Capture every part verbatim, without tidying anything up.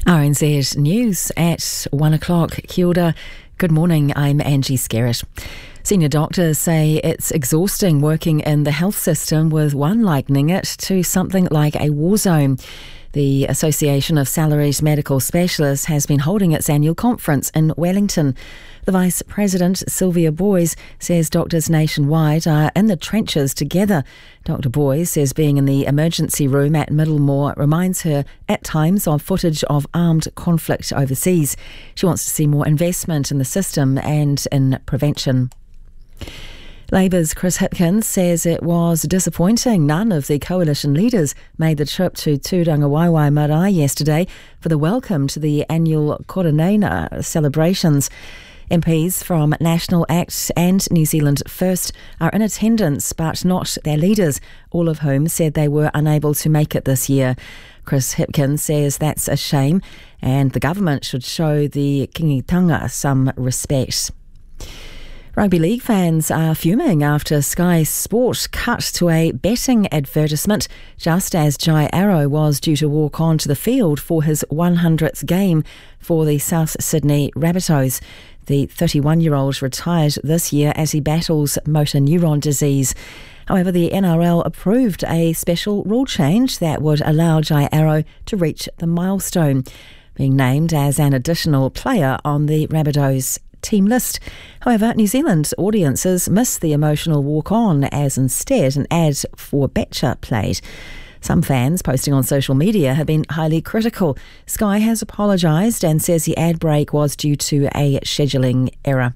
R N Z News at one o'clock. Kia ora. Good morning, I'm Angie Skerritt. Senior doctors say it's exhausting working in the health system, with one likening it to something like a war zone. The Association of Salaried Medical Specialists has been holding its annual conference in Wellington. The Vice President, Sylvia Boys, says doctors nationwide are in the trenches together. Doctor Boys says being in the emergency room at Middlemore reminds her at times of footage of armed conflict overseas. She wants to see more investment in the system and in prevention. Labour's Chris Hipkins says it was disappointing none of the coalition leaders made the trip to Tūrangawaewae Marae yesterday for the welcome to the annual Koronena celebrations. M Ps from National Act and New Zealand First are in attendance, but not their leaders, all of whom said they were unable to make it this year. Chris Hipkins says that's a shame and the government should show the Kingitanga some respect. Rugby league fans are fuming after Sky Sport cut to a betting advertisement just as Jai Arrow was due to walk onto the field for his one hundredth game for the South Sydney Rabbitohs. The thirty-one-year-old retired this year as he battles motor neuron disease. However, the N R L approved a special rule change that would allow Jai Arrow to reach the milestone, being named as an additional player on the Rabbitohs team list. However, New Zealand audiences missed the emotional walk-on as instead an ad for Betcha played. Some fans posting on social media have been highly critical. Sky has apologised and says the ad break was due to a scheduling error.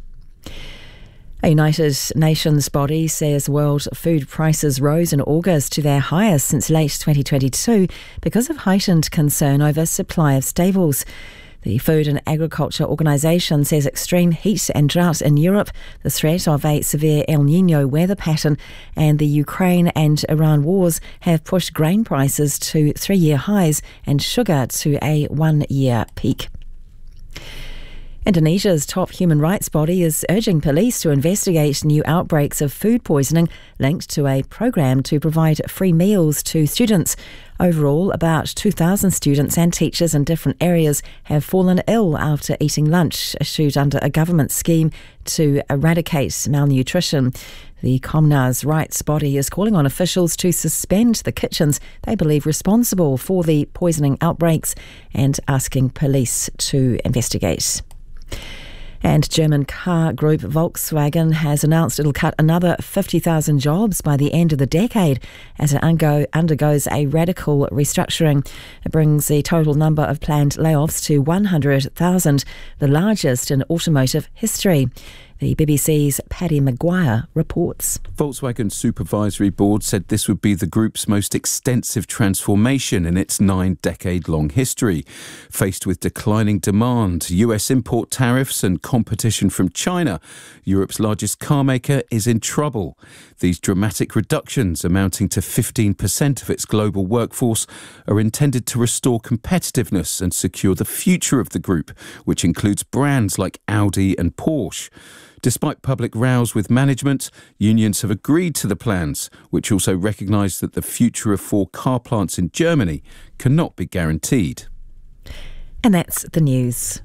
A United Nations body says world food prices rose in August to their highest since late twenty twenty-two because of heightened concern over supply of staples. The Food and Agriculture Organisation says extreme heat and drought in Europe, the threat of a severe El Niño weather pattern, and the Ukraine and Iran wars have pushed grain prices to three-year highs and sugar to a one-year peak. Indonesia's top human rights body is urging police to investigate new outbreaks of food poisoning linked to a program to provide free meals to students. Overall, about two thousand students and teachers in different areas have fallen ill after eating lunch issued under a government scheme to eradicate malnutrition. The Komnas rights body is calling on officials to suspend the kitchens they believe responsible for the poisoning outbreaks and asking police to investigate. And German car group Volkswagen has announced it'll cut another fifty thousand jobs by the end of the decade as it undergoes a radical restructuring. It brings the total number of planned layoffs to one hundred thousand, the largest in automotive history. The B B C's Paddy Maguire reports. Volkswagen's supervisory board said this would be the group's most extensive transformation in its nine-decade-long history. Faced with declining demand, U S import tariffs and competition from China, Europe's largest car maker is in trouble. These dramatic reductions, amounting to fifteen percent of its global workforce, are intended to restore competitiveness and secure the future of the group, which includes brands like Audi and Porsche. Despite public rows with management, unions have agreed to the plans, which also recognise that the future of four car plants in Germany cannot be guaranteed. And that's the news.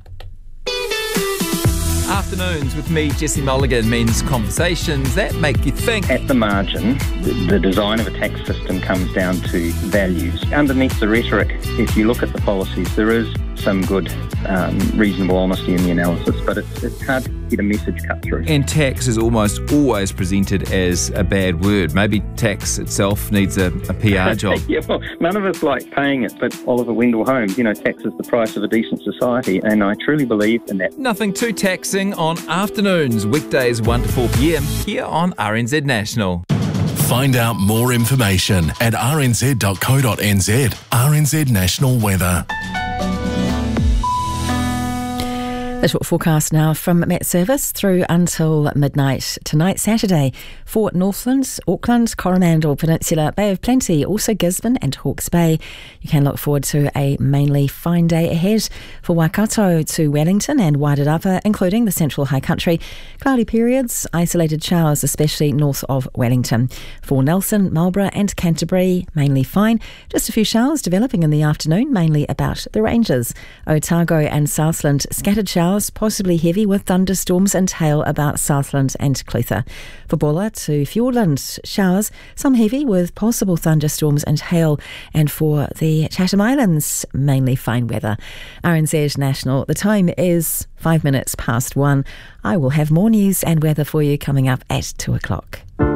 Afternoons with me, Jesse Mulligan, means conversations that make you think. At the margin, the, the design of a tax system comes down to values. Underneath the rhetoric, if you look at the policies, there is some good, um, reasonable honesty in the analysis, but it's, it's hard to get a message cut through. And tax is almost always presented as a bad word. Maybe tax itself needs a, a P R job. Yeah, well, none of us like paying it, but Oliver Wendell Holmes, you know, tax is the price of a decent society, and I truly believe in that. Nothing too taxing on afternoons, weekdays one to four p.m. here on R N Z National. Find out more information at r n z dot co dot n z. R N Z National Weather. The short forecast now from Met Service through until midnight tonight, Saturday, for Northland, Auckland, Coromandel Peninsula, Bay of Plenty, also Gisborne and Hawke's Bay. You can look forward to a mainly fine day ahead for Waikato to Wellington and Wairarapa, including the Central High Country. Cloudy periods, isolated showers, especially north of Wellington. For Nelson, Marlborough and Canterbury, mainly fine. Just a few showers developing in the afternoon, mainly about the ranges. Otago and Southland, scattered showers, possibly heavy with thunderstorms and hail about Southland and Clutha. For Bulla to Fiordland, showers, some heavy with possible thunderstorms and hail. And for the Chatham Islands, mainly fine weather. R N Z National, the time is five minutes past one. I will have more news and weather for you coming up at two o'clock.